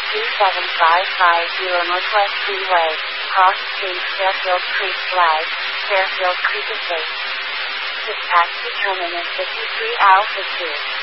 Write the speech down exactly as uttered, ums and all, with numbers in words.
two seven five five zero Northwest Freeway, Cross Street, Fairfield Creek Flag, Fairfield Creek Estate. Dispatch determinant fifty-three Alpha two.